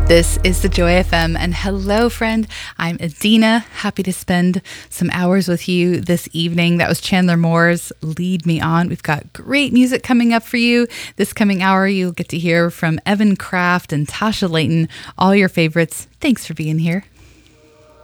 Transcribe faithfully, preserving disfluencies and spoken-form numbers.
This is the Joy F M, and hello, friend. I'm Adina. Happy to spend some hours with you this evening. That was Chandler Moore's Lead Me On. We've got great music coming up for you. This coming hour, you'll get to hear from Evan Kraft and Tasha Layton, all your favorites. Thanks for being here.